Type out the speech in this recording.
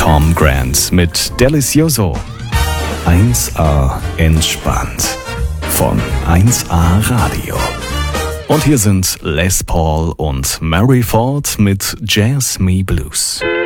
Tom Grant mit Delicioso. 1A entspannt von 1A Radio. Und hier sind Les Paul und Mary Ford mit Jazz Me Blues.